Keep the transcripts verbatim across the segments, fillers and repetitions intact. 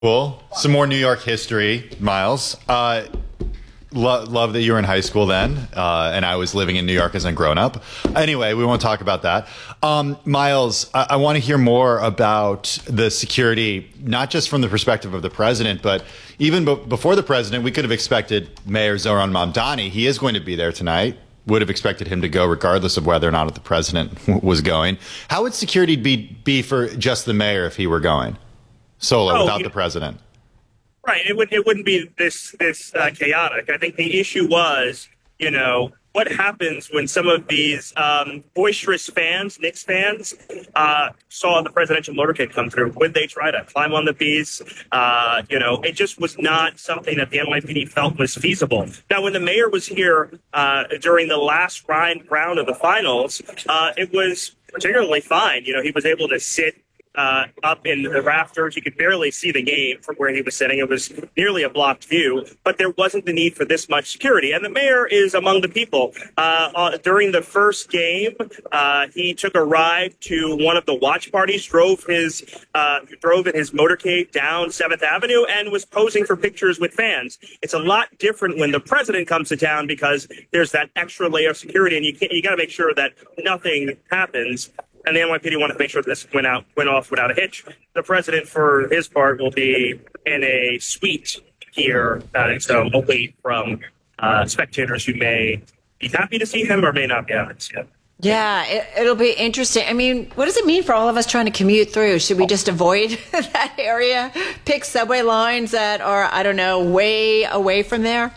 Cool. Some more New York history, Miles. Uh, lo- love that you were in high school then, uh, and I was living in New York as a grown-up. Anyway, we won't talk about that. Um, Miles, I, I want to hear more about the security, not just from the perspective of the president, but even b- before the president, we could have expected Mayor Zohran Mamdani. He is going to be there tonight. Would have expected him to go regardless of whether or not the president was going. How would security be, be for just the mayor if he were going? Solo, oh, without you, the president. Right. It, would, it wouldn't be this this uh, chaotic. I think the issue was, you know, what happens when some of these um, boisterous fans, Knicks fans, uh, saw the presidential motorcade come through? Would they try to climb on the beast? Uh, you know, it just was not something that the N Y P D felt was feasible. Now, when the mayor was here uh, during the last round round of the finals, uh, it was particularly fine. You know, he was able to sit Uh, up in the rafters. You could barely see the game from where he was sitting. It was nearly a blocked view, but there wasn't the need for this much security. And the mayor is among the people. Uh, uh, during the first game, uh, he took a ride to one of the watch parties, drove his uh, drove in his motorcade down seventh Avenue, and was posing for pictures with fans. It's a lot different when the president comes to town because there's that extra layer of security, and you can't, you got to make sure that nothing happens. And the N Y P D wanted to make sure this went out, went off without a hitch. The president, for his part, will be in a suite here, uh, so away from uh, spectators who may be happy to see him or may not be happy to see him. Yeah, it, it'll be interesting. I mean, what does it mean for all of us trying to commute through? Should we just avoid that area, pick subway lines that are, I don't know, way away from there?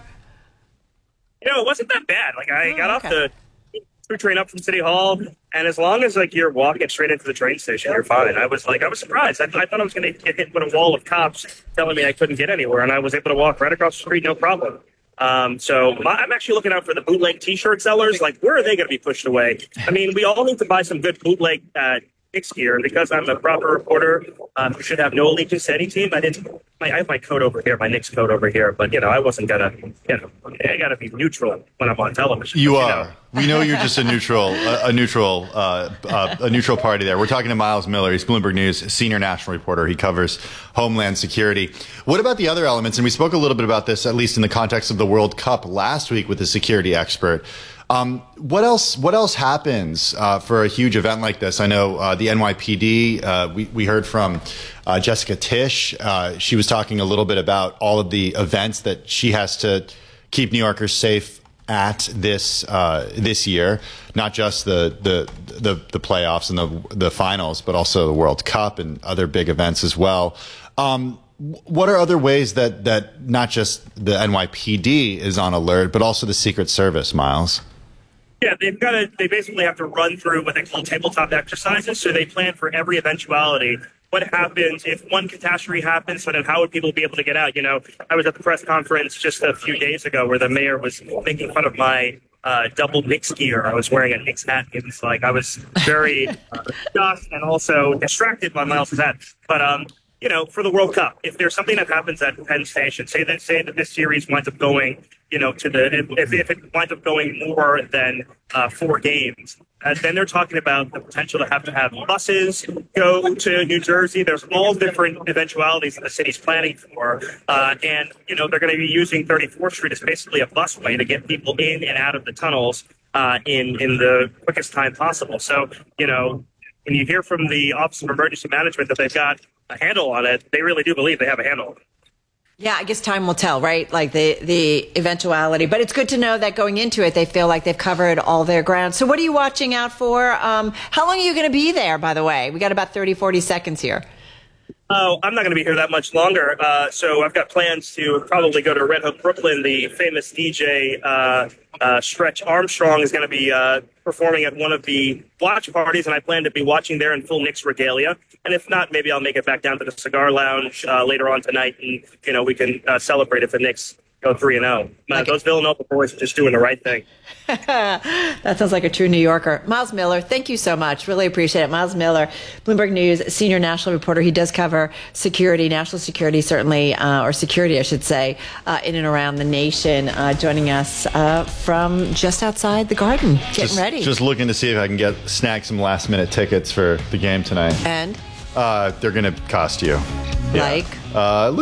You know, it wasn't that bad. Like, I oh, got okay. off the through train up from City Hall, and as long as like you're walking straight into the train station, you're fine. I was like, I was surprised. I, I thought I was going to get hit with a wall of cops telling me I couldn't get anywhere, and I was able to walk right across the street, no problem. Um, so my, I'm actually looking out for the bootleg T-shirt sellers. Like, where are they going to be pushed away? I mean, we all need to buy some good bootleg uh, Knicks gear, and because I'm a proper reporter um, who should have no allegiance to any team, I didn't. My, I have my coat over here, my Knicks coat over here, but you know, I wasn't gonna. You know, I got to be neutral when I'm on television. You but, are. You know. We know you're just a neutral, a, a neutral, uh, uh, a neutral party there. We're talking to Miles Miller. He's Bloomberg News senior national reporter. He covers Homeland Security. What about the other elements? And we spoke a little bit about this, at least in the context of the World Cup last week with the security expert. Um, what else? What else happens uh, for a huge event like this? I know uh, the N Y P D. Uh, we we heard from uh, Jessica Tisch. Uh, she was talking a little bit about all of the events that she has to keep New Yorkers safe at this uh, this year. Not just the the the, the playoffs and the the finals, but also the World Cup and other big events as well. Um, What are other ways that, that not just the N Y P D is on alert, but also the Secret Service, Miles? Yeah, they've got to, they basically have to run through what they call tabletop exercises. So they plan for every eventuality. What happens if one catastrophe happens? So then how would people be able to get out? You know, I was at the press conference just a few days ago where the mayor was making fun of my uh, double Knicks gear. I was wearing a Knicks hat. It was like I was very uh, shocked and also distracted by Miles's hat. But, um, you know, for the World Cup, if there's something that happens at Penn Station, say that say that this series winds up going, you know, to the if, if it winds up going more than uh, four games, uh, then they're talking about the potential to have to have buses go to New Jersey. There's all different eventualities that the city's planning for, uh, and you know they're going to be using thirty-fourth Street as basically a busway to get people in and out of the tunnels uh, in in the quickest time possible. So you know. When you hear from the Office of Emergency Management that they've got a handle on it, they really do believe they have a handle. Yeah, I guess time will tell, right? Like the, the eventuality. But it's good to know that going into it, they feel like they've covered all their ground. So what are you watching out for? Um, how long are you going to be there, by the way? We got about thirty, forty seconds here. Oh, I'm not going to be here that much longer. Uh, so I've got plans to probably go to Red Hook, Brooklyn. The famous D J uh, uh, Stretch Armstrong is going to be uh, performing at one of the watch parties, and I plan to be watching there in full Knicks regalia. And if not, maybe I'll make it back down to the cigar lounge uh, later on tonight, and you know we can uh, celebrate if the Knicks go three and zero. Uh, those Villanova boys are just doing the right thing. That sounds like a true New Yorker. Miles Miller, thank you so much. Really appreciate it. Miles Miller, Bloomberg News senior national reporter. He does cover security, national security, certainly, uh, or security, I should say, uh, in and around the nation. Uh, joining us uh, from just outside the Garden, getting just, ready. Just looking to see if I can get snag some last minute tickets for the game tonight. And uh, they're going to cost you. Yeah. Like? Uh,